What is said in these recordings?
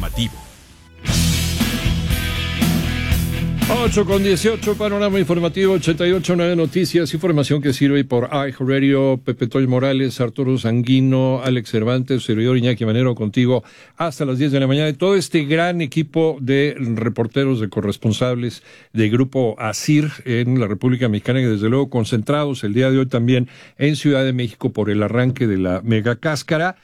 informativo. 8:18, panorama informativo, 88.9 Noticias, información que sirve por iHeartRadio. Pepe Toy Morales, Arturo Sanguino, Alex Cervantes, servidor Iñaki Manero, contigo hasta las 10 de la mañana. Y todo este gran equipo de reporteros, de corresponsables de Grupo ASIR en la República Mexicana, y desde luego concentrados el día de hoy también en Ciudad de México por el arranque de la mega cáscara.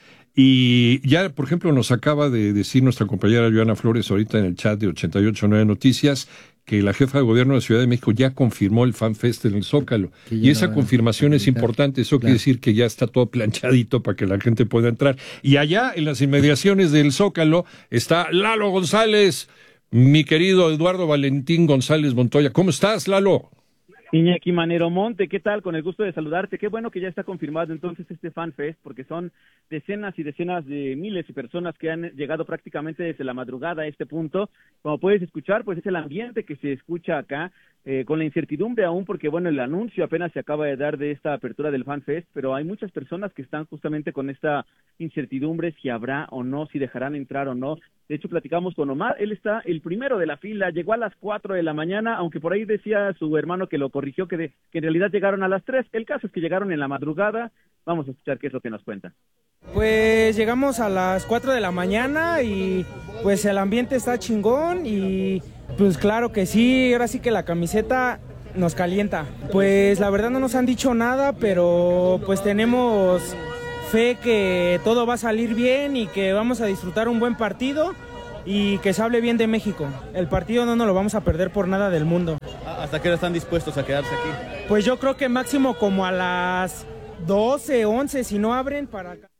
Y ya, por ejemplo, nos acaba de decir nuestra compañera Joana Flores ahorita en el chat de 88.9 Noticias que la jefa de gobierno de Ciudad de México ya confirmó el FanFest en el Zócalo. Y esa confirmación es importante. Eso quiere decir que ya está todo planchadito para que la gente pueda entrar. Y allá, en las inmediaciones del Zócalo, está Lalo González, mi querido Eduardo Valentín González Montoya. ¿Cómo estás, Lalo? Iñaki Manero Monte, ¿qué tal? Con el gusto de saludarte. Qué bueno que ya está confirmado entonces este FanFest, porque son decenas y decenas de miles de personas que han llegado prácticamente desde la madrugada a este punto. Como puedes escuchar, pues es el ambiente que se escucha acá, con la incertidumbre aún, porque bueno, el anuncio apenas se acaba de dar de esta apertura del FanFest, pero hay muchas personas que están justamente con esta incertidumbre si habrá o no, si dejarán entrar o no. De hecho, platicamos con Omar, él está el primero de la fila, llegó a las 4 de la mañana, aunque por ahí decía su hermano que lo corrigió, que en realidad llegaron a las 3. El caso es que llegaron en la madrugada. Vamos a escuchar qué es lo que nos cuenta. Pues llegamos a las 4 de la mañana y pues el ambiente está chingón y pues claro que sí, ahora sí que la camiseta nos calienta. Pues la verdad no nos han dicho nada, pero pues tenemos fe que todo va a salir bien y que vamos a disfrutar un buen partido y que se hable bien de México. El partido no nos lo vamos a perder por nada del mundo. ¿Hasta qué hora están dispuestos a quedarse aquí? Pues yo creo que máximo como a las 12, 11, si no abren para acá.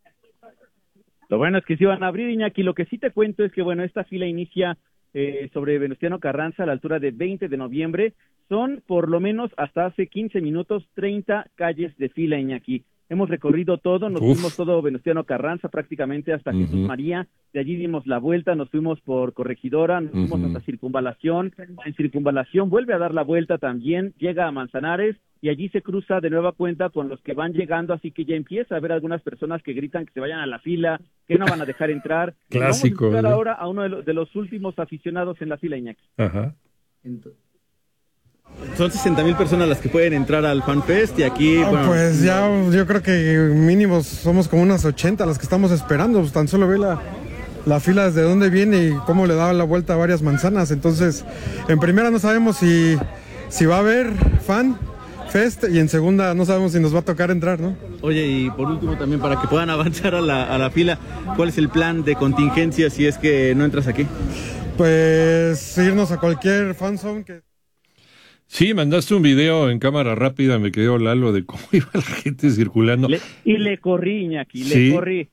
Lo bueno es que sí van a abrir, Iñaki. Lo que sí te cuento es que, bueno, esta fila inicia sobre Venustiano Carranza a la altura de 20 de noviembre. Son, por lo menos, hasta hace 15 minutos, 30 calles de fila, Iñaki. Hemos recorrido todo, nos fuimos todo Venustiano Carranza prácticamente hasta Jesús María, de allí dimos la vuelta, nos fuimos por Corregidora, nos fuimos hasta Circunvalación, en Circunvalación vuelve a dar la vuelta también, llega a Manzanares y allí se cruza de nueva cuenta con los que van llegando, así que ya empieza a haber algunas personas que gritan que se vayan a la fila, que no van a dejar entrar. Clásico. Vamos a escuchar ahora a uno de los últimos aficionados en la fila, Iñaki. Ajá. Son 60,000 personas las que pueden entrar al FanFest y aquí... Bueno, pues ya yo creo que mínimo somos como unas 80 las que estamos esperando, pues tan solo ve la fila desde dónde viene y cómo le da la vuelta a varias manzanas. Entonces, en primera no sabemos si va a haber FanFest y en segunda no sabemos si nos va a tocar entrar, ¿no? Oye, y por último también para que puedan avanzar a la fila, ¿cuál es el plan de contingencia si es que no entras aquí? Pues irnos a cualquier fanzone que... Sí, mandaste un video en cámara rápida, me quedó Lalo, de cómo iba la gente circulando. Le corrí, Iñaki, ¿Sí? le corrí.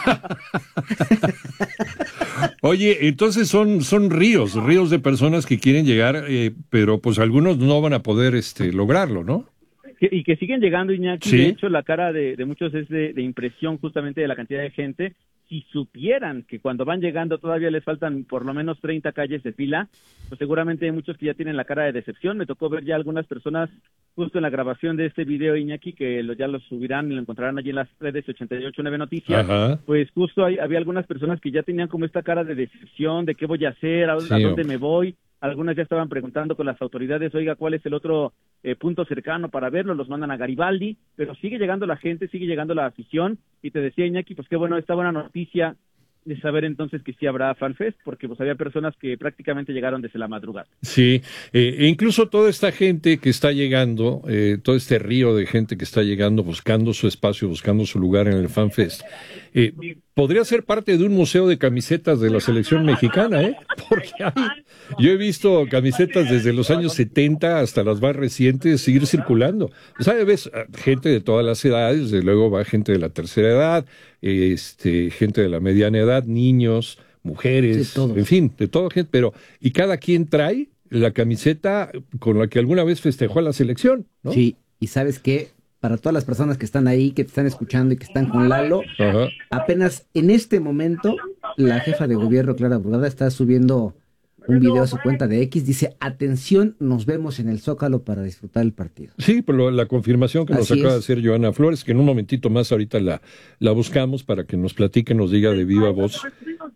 Oye, entonces son ríos de personas que quieren llegar, pero pues algunos no van a poder lograrlo, ¿no? Y que siguen llegando, Iñaki. ¿Sí? De hecho, la cara de muchos es de impresión justamente de la cantidad de gente. Si supieran que cuando van llegando todavía les faltan por lo menos 30 calles de fila, pues seguramente hay muchos que ya tienen la cara de decepción. Me tocó ver ya algunas personas justo en la grabación de este video, Iñaki, que ya lo subirán y lo encontrarán allí en las redes 88.9 Noticias. Ajá. Pues justo había algunas personas que ya tenían como esta cara de decepción, de qué voy a hacer, a dónde me voy. Algunas ya estaban preguntando con las autoridades, oiga, ¿cuál es el otro punto cercano para verlo? Los mandan a Garibaldi, pero sigue llegando la gente, sigue llegando la afición, y te decía, Iñaki, pues qué bueno, esta buena noticia de saber entonces que sí habrá FanFest, porque pues había personas que prácticamente llegaron desde la madrugada. Sí, e incluso toda esta gente que está llegando, todo este río de gente que está llegando, buscando su espacio, buscando su lugar en el FanFest, podría ser parte de un museo de camisetas de la selección mexicana, porque yo he visto camisetas desde los años 70 hasta las más recientes seguir circulando. O sea, ves gente de todas las edades, desde luego va gente de la tercera edad, gente de la mediana edad, niños, mujeres, sí, en fin, de toda gente, pero y cada quien trae la camiseta con la que alguna vez festejó a la selección, ¿no? Sí, y ¿sabes qué? Para todas las personas que están ahí, que te están escuchando y que están con Lalo, apenas en este momento la jefa de gobierno, Clara Brugada, está subiendo un video a su cuenta de X, dice, atención, nos vemos en el Zócalo para disfrutar el partido. Sí, pero la confirmación que nos acaba de hacer Joana Flores, que en un momentito más ahorita la buscamos para que nos platique, nos diga de viva voz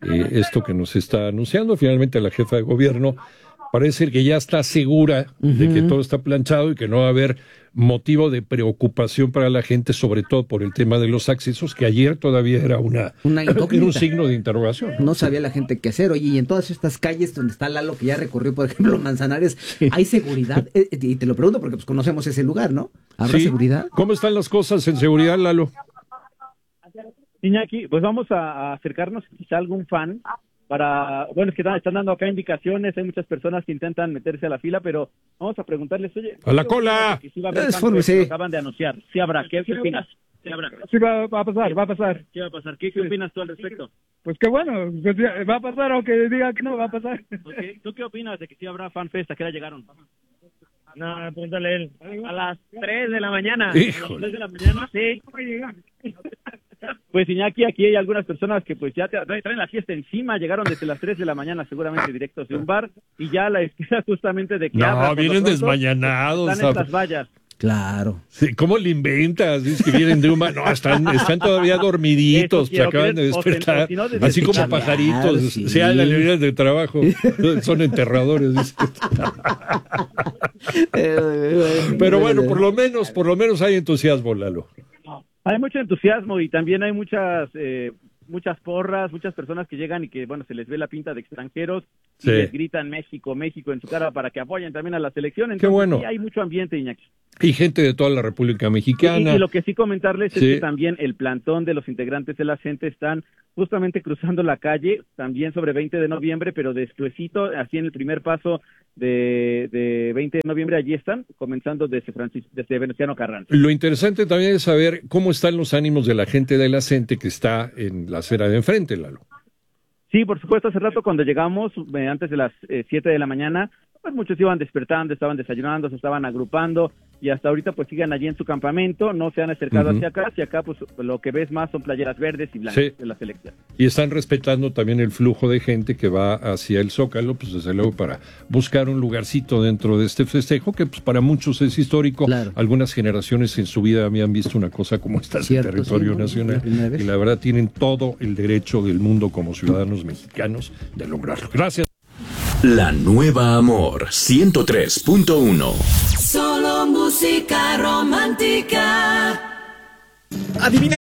esto que nos está anunciando. Finalmente la jefa de gobierno parece que ya está segura de que todo está planchado y que no va a haber motivo de preocupación para la gente, sobre todo por el tema de los accesos, que ayer todavía era era un signo de interrogación. No sabía la gente qué hacer. Oye, y en todas estas calles donde está Lalo, que ya recorrió, por ejemplo, Manzanares, ¿hay seguridad? Y te lo pregunto porque pues conocemos ese lugar, ¿no? ¿Habrá seguridad? ¿Cómo están las cosas en seguridad, Lalo? Iñaki, pues vamos a acercarnos quizá a algún fan es que están dando acá indicaciones, hay muchas personas que intentan meterse a la fila, pero vamos a preguntarles, oye, ¡a la cola! Si va a haber lo acaban de anunciar, ¿sí habrá? ¿Qué opinas? Sí va a pasar. ¿Qué va a pasar? ¿Qué opinas tú al respecto? Pues qué bueno, pues va a pasar, aunque diga que no va a pasar. Okay. ¿Tú qué opinas de que sí habrá FanFest? ¿A qué hora llegaron? No, pregúntale él. A las 3 de la mañana. Híjole. ¿A las 3 de la mañana? Sí. Pues Iñaki, aquí hay algunas personas que pues ya traen la fiesta encima, llegaron desde las 3 de la mañana seguramente directos de un bar y ya la espera justamente de que vienen desmañanados. Están estas vallas. Claro. Sí, ¿cómo le inventas? Dices que vienen de un bar. No, están todavía dormiditos, se acaban de despertar, así como pajaritos. Sí. Sean las líneas de trabajo, son enterradores. Dice. Pero bueno, por lo menos hay entusiasmo, Lalo. Hay mucho entusiasmo y también hay muchas porras, muchas personas que llegan y que, bueno, se les ve la pinta de extranjeros y les gritan México, México en su cara para que apoyen también a la selección. Entonces, qué bueno. Sí hay mucho ambiente, Iñaki. Y gente de toda la República Mexicana. Y lo que sí comentarles es que también el plantón de los integrantes de la gente están justamente cruzando la calle, también sobre 20 de noviembre, pero despuesito, así en el primer paso de 20 de noviembre, allí están, comenzando desde Venustiano Carranza. Lo interesante también es saber cómo están los ánimos de la gente de la gente que está en la acera de enfrente, Lalo. Sí, por supuesto, hace rato cuando llegamos, antes de las 7 de la mañana, pues muchos iban despertando, estaban desayunando, se estaban agrupando y hasta ahorita pues siguen allí en su campamento, no se han acercado hacia acá pues lo que ves más son playeras verdes y blancas de la selección. Y están respetando también el flujo de gente que va hacia el Zócalo, pues desde luego para buscar un lugarcito dentro de este festejo que pues para muchos es histórico. Claro. Algunas generaciones en su vida habían visto una cosa como esta en el territorio nacional y la verdad tienen todo el derecho del mundo como ciudadanos mexicanos de lograrlo. Gracias. La Nueva Amor 103.1. Solo música romántica. Adivina